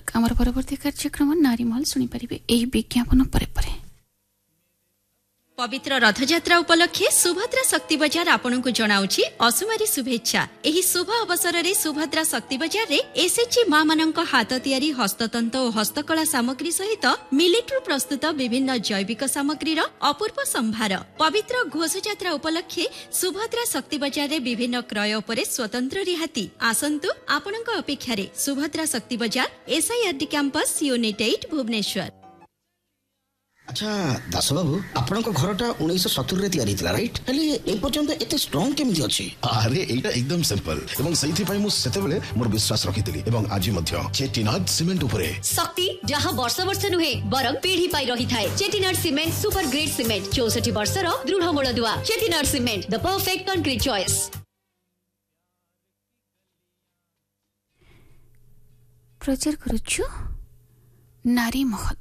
आमर परवर्ती कार्यक्रम नारी महल शुणी पारिबे एही विज्ञापन परे परे। पवित्र रथयात्रा उपलक्षे सुभद्रा शक्ति बजार आपनकु जणाउछि असुमारी शुभेच्छा। एही शुभ अवसर रे सुभद्रा शक्ति बजार रे एसएचजी मां मानक हाथ तियारी हस्ततंत और हस्तकला सामग्री सहित मिलिट्रु प्रस्तुत विभिन्न जैविक सामग्री अपूर्व संभार। पवित्र घोषयात्रा उपलक्षे सुभद्रा शक्ति बजार रे विभिन्न क्रय उपरे स्वतंत्र रिहाती। आसंतु आपनक अपेक्षा रे सुभद्रा शक्ति बजार एसआईआरडी कैंपस यूनिट 8 भुवनेश्वर। अच्छा दास बाबू आपण घरटा 1970 रे तैयारी थिला राइट हेले ए पर्यंत एते स्ट्रांग केमिति अछि? अरे एटा एकदम सिंपल एवं सही पई मु सेतेबेले मोर विश्वास रखितली एवं आज मध्य चेटिनाड सीमेंट उपरे शक्ति जहां वर्ष वर्ष नुहे बरं पीढ़ी पाई रही थाए। Chettinad cement super grade cement 64 वर्षर दृढ़ मूलदुआ। Chettinad cement the perfect concrete choice. प्रचार करूछु नारी महल।